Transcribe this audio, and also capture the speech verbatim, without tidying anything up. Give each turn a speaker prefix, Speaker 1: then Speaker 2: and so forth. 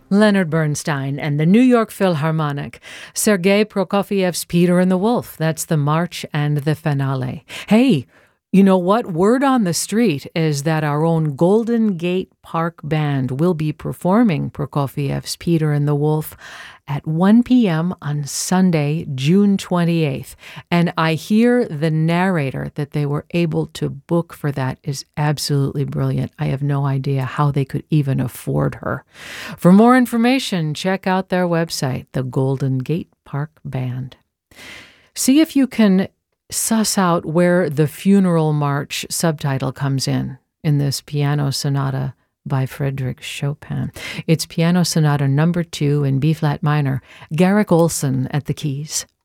Speaker 1: Leonard Bernstein and the New York Philharmonic. Sergei Prokofiev's Peter and the Wolf. That's the march and the finale. Hey, you know what? Word on the street is that our own Golden Gate Park Band will be performing Prokofiev's Peter and the Wolf at one p.m. on Sunday, June twenty-eighth. And I hear the narrator that they were able to book for that is absolutely brilliant. I have no idea how they could even afford her. For more information, check out their website, the Golden Gate Park Band. See if you can suss out where the Funeral March subtitle comes in, in this piano sonata by Frédéric Chopin. It's Piano Sonata number two in B-flat minor. Garrick Olson at the keys.